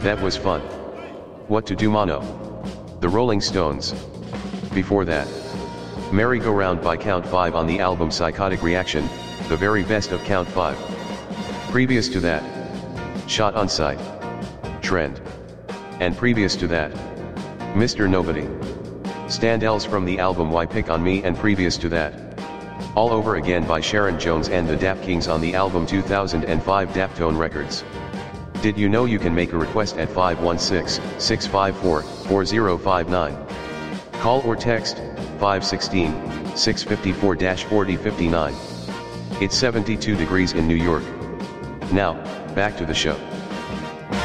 That was fun. What to do, Mono? The Rolling Stones. Before that, Merry-Go-Round by Count 5 on the album Psychotic Reaction, the very best of Count 5. Previous to that, Shot on Sight, Trend. And previous to that, Mr. Nobody. Stand-Ls from the album Why Pick on Me, and previous to that, All Over Again by Sharon Jones and the Dap Kings on the album 2005 Daptone Records. Did you know you can make a request at 516-654-4059? Call or text 516-654-4059. It's 72 degrees in New York. Now, back to the show.